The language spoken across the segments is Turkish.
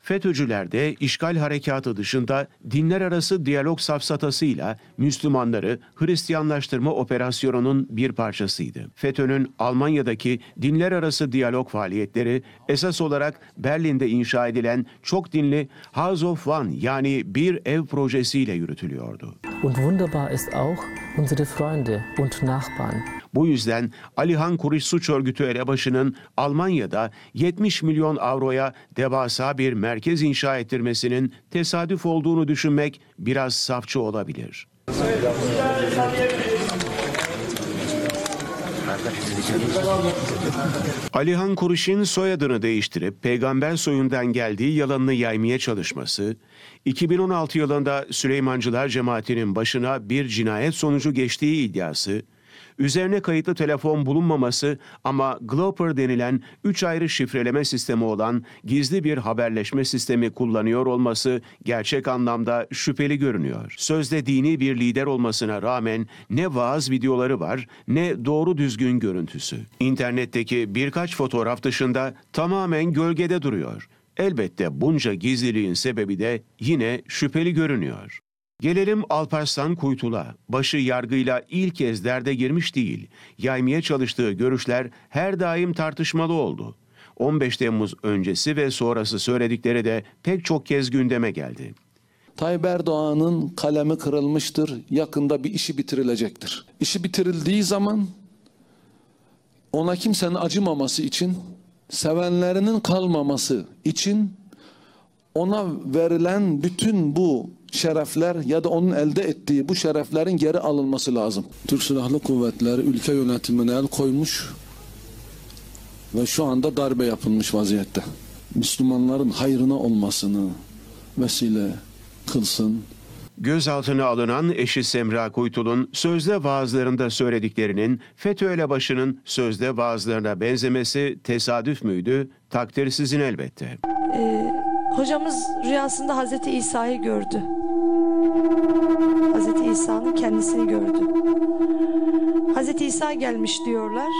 FETÖ'cüler de işgal harekatı dışında dinler arası diyalog safsatasıyla Müslümanları Hristiyanlaştırma operasyonunun bir parçasıydı. FETÖ'nün Almanya'daki dinler arası diyalog faaliyetleri esas olarak Berlin'de inşa edilen çok dinli House of One yani bir ev projesiyle yürütülüyordu. Und wunderbar ist auch unsere Freunde und Nachbarn. Bu yüzden Alihan Kuriş Suç Örgütü elebaşının Almanya'da 70 milyon avroya devasa bir merkez inşa ettirmesinin tesadüf olduğunu düşünmek biraz safça olabilir. Alihan Kuriş'in soyadını değiştirip peygamber soyundan geldiği yalanını yaymaya çalışması, 2016 yılında Süleymancılar cemaatinin başına bir cinayet sonucu geçtiği iddiası, üzerine kayıtlı telefon bulunmaması ama Glopper denilen 3 ayrı şifreleme sistemi olan gizli bir haberleşme sistemi kullanıyor olması gerçek anlamda şüpheli görünüyor. Sözde dini bir lider olmasına rağmen ne vaaz videoları var ne doğru düzgün görüntüsü. İnternetteki birkaç fotoğraf dışında tamamen gölgede duruyor. Elbette bunca gizliliğin sebebi de yine şüpheli görünüyor. Gelelim Alparslan Kuytul'a. Başı yargıyla ilk kez derde girmiş değil. Yaymaya çalıştığı görüşler her daim tartışmalı oldu. 15 Temmuz öncesi ve sonrası söyledikleri de pek çok kez gündeme geldi. Tayyip Erdoğan'ın kalemi kırılmıştır. Yakında bir işi bitirilecektir. İşi bitirildiği zaman ona kimsenin acımaması için, sevenlerinin kalmaması için ona verilen bütün bu şerefler ya da onun elde ettiği bu şereflerin geri alınması lazım. Türk Silahlı Kuvvetleri ülke yönetimine el koymuş ve şu anda darbe yapılmış vaziyette. Müslümanların hayrına olmasını vesile kılsın. Gözaltına alınan eşi Semra Kuytul'un sözde vaazlarında söylediklerinin FETÖ elebaşının sözde vaazlarına benzemesi tesadüf müydü? Takdir sizin elbette. Hocamız rüyasında Hazreti İsa'yı gördü. Hazreti İsa'nın kendisini gördü. Hazreti İsa gelmiş diyorlar.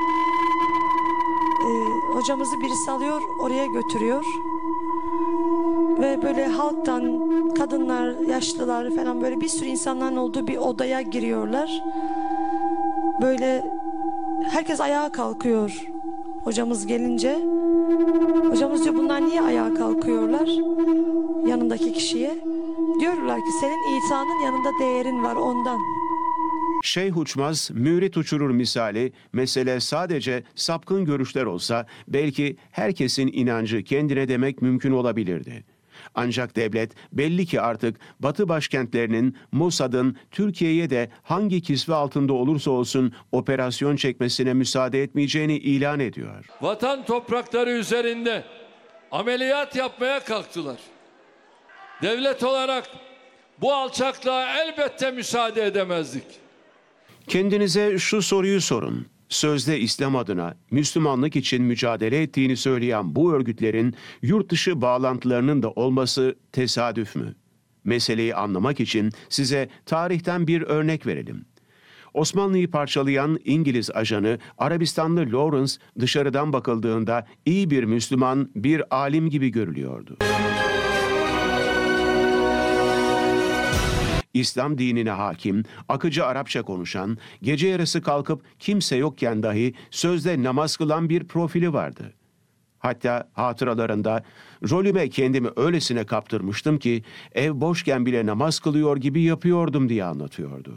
Hocamızı birisi alıyor, oraya götürüyor. Ve böyle halktan, kadınlar, yaşlılar falan böyle bir sürü insanların olduğu bir odaya giriyorlar. Böyle herkes ayağa kalkıyor hocamız gelince. Hocamız diyor bunlar niye ayağa kalkıyorlar yanındaki kişiye? Diyorlar ki senin İsa'nın yanında değerin var ondan. Şeyh uçmaz, mürit uçurur misali, mesele sadece sapkın görüşler olsa belki herkesin inancı kendine demek mümkün olabilirdi. Ancak devlet belli ki artık Batı başkentlerinin Mossad'ın Türkiye'ye de hangi kisve altında olursa olsun operasyon çekmesine müsaade etmeyeceğini ilan ediyor. Vatan toprakları üzerinde ameliyat yapmaya kalktılar. Devlet olarak bu alçaklığa elbette müsaade edemezdik. Kendinize şu soruyu sorun. Sözde İslam adına Müslümanlık için mücadele ettiğini söyleyen bu örgütlerin yurt dışı bağlantılarının da olması tesadüf mü? Meseleyi anlamak için size tarihten bir örnek verelim. Osmanlı'yı parçalayan İngiliz ajanı Arabistanlı Lawrence dışarıdan bakıldığında iyi bir Müslüman, bir alim gibi görülüyordu. İslam dinine hakim, akıcı Arapça konuşan, gece yarısı kalkıp kimse yokken dahi sözde namaz kılan bir profili vardı. Hatta hatıralarında rolüme kendimi öylesine kaptırmıştım ki ev boşken bile namaz kılıyor gibi yapıyordum diye anlatıyordu.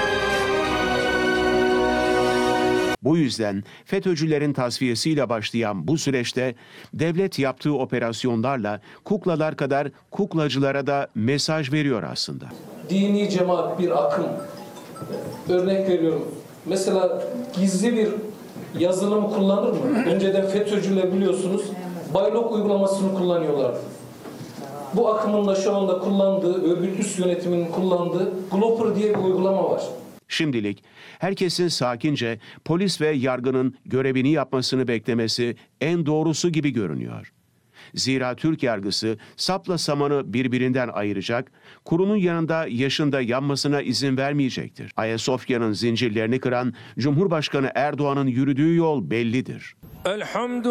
Bu yüzden FETÖ'cülerin tasfiyesiyle başlayan bu süreçte devlet yaptığı operasyonlarla kuklalar kadar kuklacılara da mesaj veriyor aslında. Dini cemaat bir akım. Örnek veriyorum. Mesela gizli bir yazılım kullanır mı? Önceden FETÖ'cüler biliyorsunuz Baylok uygulamasını kullanıyorlardı. Bu akımın da şu anda kullandığı, örgüt üst yönetiminin kullandığı Glopper diye bir uygulama var. Şimdilik herkesin sakince polis ve yargının görevini yapmasını beklemesi en doğrusu gibi görünüyor. Zira Türk yargısı sapla samanı birbirinden ayıracak, kurunun yanında yaşında yanmasına izin vermeyecektir. Ayasofya'nın zincirlerini kıran Cumhurbaşkanı Erdoğan'ın yürüdüğü yol bellidir.